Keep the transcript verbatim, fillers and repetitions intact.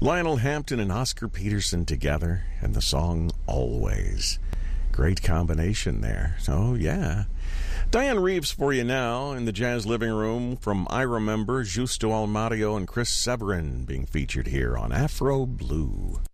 Lionel Hampton and Oscar Peterson together, and the song Always. Great combination there. So, yeah. Diane Reeves for you now in the Jazz Living Room from I Remember, Justo Almario and Chris Severin being featured here on Afro Blue.